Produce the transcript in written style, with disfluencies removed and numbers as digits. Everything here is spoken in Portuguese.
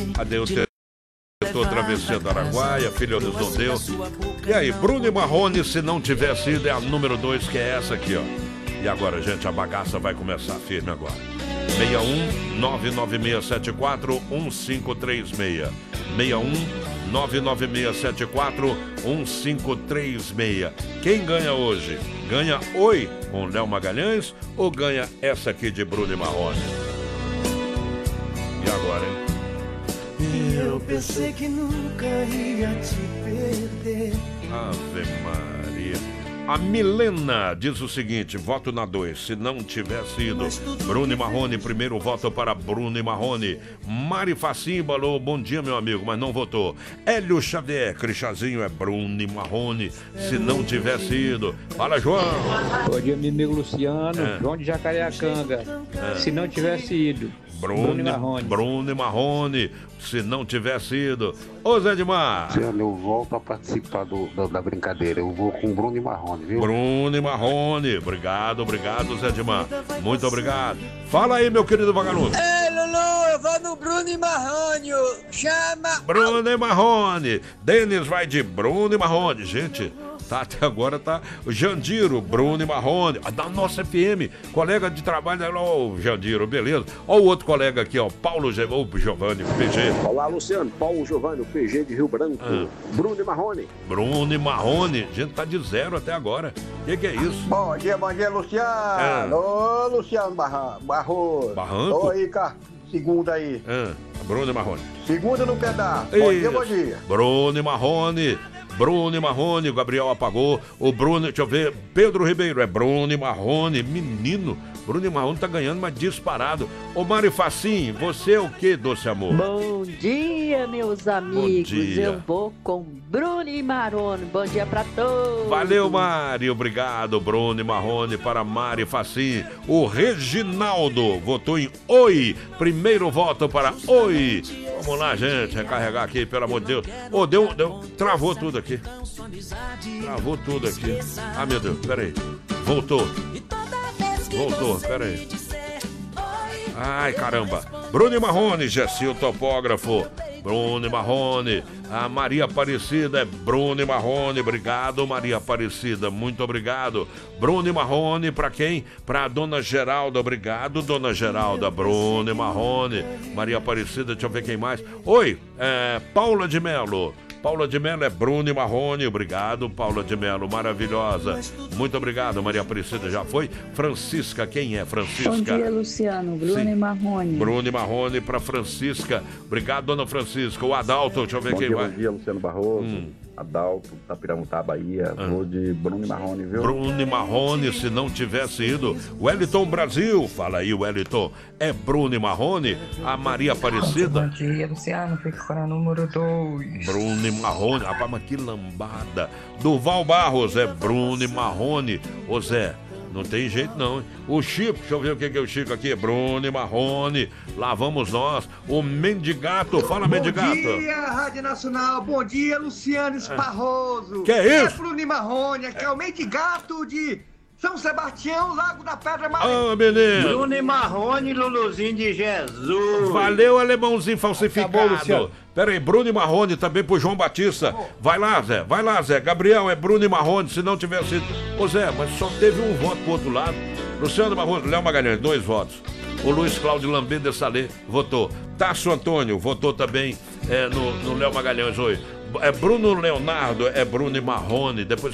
Adeus, Travessia do Araguaia, Filho do Zondeu. E aí, Bruno e Marrone, se não tivesse ido, é a número 2, que é essa aqui, ó. E agora, gente, a bagaça vai começar firme agora. 61 99674 1536. 61 99674 1536. Quem ganha hoje? Ganha Oi com Léo Magalhães ou ganha essa aqui de Bruno e Marrone? E agora, hein? Eu pensei que nunca ia te perder. Ave Maria. A Milena diz o seguinte: voto na 2, se não tivesse ido. Bruno e Marrone, primeiro voto para Bruno e Marrone. Mari Facímbalo, bom dia, meu amigo, mas não votou. Hélio Xavier, Crichazinho, é Bruno e Marrone, se não tivesse ido. Fala, João. Bom dia, meu amigo Luciano, João de Jacareacanga, se não tivesse ido. Bruno e Marrone, se não tivesse ido. Ô Zé Edmar. Luciano, eu volto a participar da brincadeira. Eu vou com Bruno e Marrone, viu? Bruno e Marrone. Obrigado, Zé Edmar. Muito obrigado. Fala aí, meu querido vagalume. Ei, Lulu, eu vou no Bruno e Marrone. Chama. Bruno e Marrone. Denis vai de Bruno e Marrone. Gente, até agora tá o Jandiro, Bruno e Marrone, da nossa FM, colega de trabalho, ó, Jandiro, beleza. Ó o outro colega aqui, ó, Paulo Giovanni, PG. Olá, Luciano, Paulo Giovanni, PG de Rio Branco. Bruno e Marrone. Bruno e Marrone, a gente tá de 0 até agora. O que é isso? Bom dia, Luciano. Ô, Luciano Barroso. Barranco? Ô, aí, cara, segunda aí. Bruno e Marrone. Segunda no pedaço. Bom dia. Bruno e Marrone, o Gabriel apagou. O Bruno, deixa eu ver, Pedro Ribeiro, é Bruno e Marrone, menino. Bruno e Marrone tá ganhando, mas disparado. Ô Mari Facinho, você é o que, doce amor? Bom dia, meus amigos. Bom dia. Eu vou com Bruno e Marrone. Bom dia pra todos. Valeu, Mari, obrigado. Bruno e Marrone para Mari Facinho. O Reginaldo votou em Oi. Primeiro voto para Oi. Vamos lá, gente, recarregar aqui, pelo amor de Deus. Ô, travou tudo aqui. Travou tudo aqui. Ah, meu Deus, peraí. Voltou, peraí. Ai, caramba. Bruno e Marrone, Gessil Topógrafo. Bruno e Marrone. A Maria Aparecida é Bruno e Marrone. Obrigado, Maria Aparecida. Muito obrigado. Bruno e Marrone, pra quem? Pra Dona Geralda. Obrigado, Dona Geralda. Bruno e Marrone. Maria Aparecida, deixa eu ver quem mais. Oi, Paula de Melo. Paula de Melo é Bruno e Marrone. Obrigado, Paula de Melo, maravilhosa. Muito obrigado, Maria Aparecida. Já foi? Francisca, quem é Francisca? Bom dia, Luciano. Bruno e Marrone. Bruno e Marrone para Francisca. Obrigado, dona Francisca. O Adalto, deixa eu ver quem vai. Bom dia, Luciano Barroso. Adalto, Tapiramutá, Bahia. Vou de Bruno e Marrone, viu? Bruno e Marrone, se não tivesse ido. Wellington Brasil, fala aí, Wellington. É Bruno e Marrone? A Maria Aparecida. Bom dia, Luciano. Fica com a número 2. Bruno e Marrone. Rapaz, mas que lambada. Durval Barros, é Bruno e Marrone. Ô Zé, não tem jeito não, hein? O Chico, deixa eu ver o que é o Chico aqui. Bruno e Marrone, lá vamos nós. O Mendigato, fala Mendigato. Bom dia, Rádio Nacional. Bom dia, Luciano Esparroso. Que é isso? É Bruno e Marrone, aqui é o Mendigato de São Sebastião, Lago da Pedra Maria. Ah, menino. Bruno e Marrone, Luluzinho de Jesus. Valeu, alemãozinho falsificado. Pera aí, Bruno e Marrone também pro João Batista. Vai lá, Zé. Gabriel, é Bruno e Marrone, se não tivesse sido. Ô, Zé, mas só teve um voto pro outro lado. Luciano Barroso, Léo Magalhães, 2 votos. O Luiz Cláudio Lambert de Salé votou. Tasso Antônio votou também no Léo Magalhães hoje. É Bruno Leonardo, é Bruno e Marrone. Depois